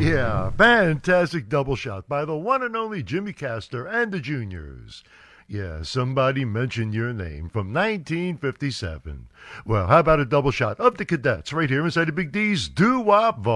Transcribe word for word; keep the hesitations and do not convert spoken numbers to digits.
Yeah, fantastic double shot by the one and only Jimmy Castor and the Juniors. Yeah, somebody mentioned your name from nineteen fifty-seven. Well, how about a double shot of the Cadets right here inside the Big D's Doo-Wop Vault?